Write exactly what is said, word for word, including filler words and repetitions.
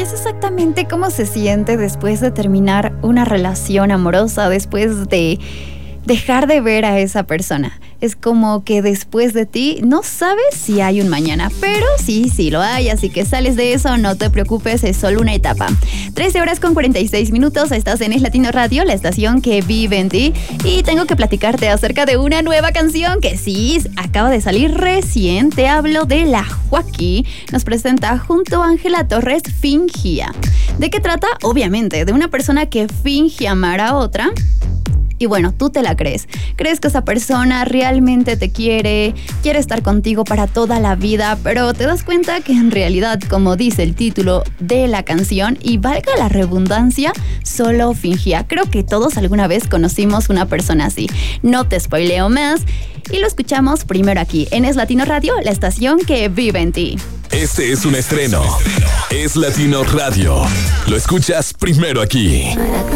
¿sabes exactamente cómo se siente después de terminar una relación amorosa, después de dejar de ver a esa persona? Es como que después de ti no sabes si hay un mañana, pero sí, sí lo hay, así que sales de eso, no te preocupes, es solo una etapa. trece horas con cuarenta y seis minutos, estás en Es Latino Radio, la estación que vive en ti, y tengo que platicarte acerca de una nueva canción que sí, acaba de salir recién. Te hablo de La Joaquí, nos presenta junto a Ángela Torres Fingía. ¿De qué trata? Obviamente, de una persona que finge amar a otra. Y bueno, tú te la crees. Crees que esa persona realmente te quiere, quiere estar contigo para toda la vida, pero te das cuenta que en realidad, como dice el título de la canción, y valga la redundancia, solo fingía. Creo que todos alguna vez conocimos una persona así. No te spoileo más y lo escuchamos primero aquí, en Es Latino Radio, la estación que vive en ti. Este es un estreno. Es Latino Radio. Lo escuchas primero aquí.